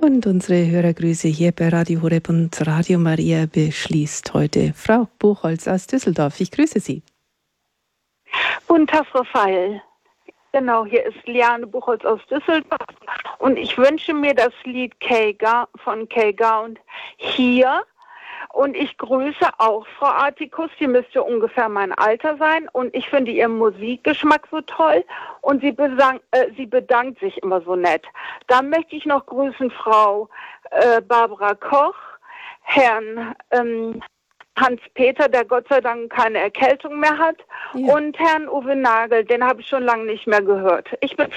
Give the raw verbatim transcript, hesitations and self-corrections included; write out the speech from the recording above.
Und unsere Hörergrüße hier bei Radio Horeb und Radio Maria beschließt heute Frau Buchholz aus Düsseldorf. Ich grüße Sie. Guten Tag, Frau Feil. Genau, hier ist Liane Buchholz aus Düsseldorf. Und ich wünsche mir das Lied Kay Ga von Kay Gaunt hier. Und ich grüße auch Frau Artikus, die müsste ungefähr mein Alter sein. Und ich finde ihren Musikgeschmack so toll. Und sie, besang, äh, sie bedankt sich immer so nett. Dann möchte ich noch grüßen Frau äh, Barbara Koch, Herrn ähm, Hans-Peter, der Gott sei Dank keine Erkältung mehr hat. Ja. Und Herrn Uwe Nagel, den habe ich schon lange nicht mehr gehört. Ich bin